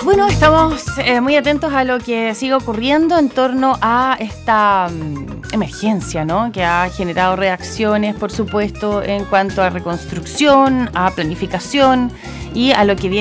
Bueno, estamos muy atentos a lo que sigue ocurriendo en torno a esta emergencia, ¿no? Que ha generado reacciones, por supuesto, en cuanto a reconstrucción, a planificación y a lo que viene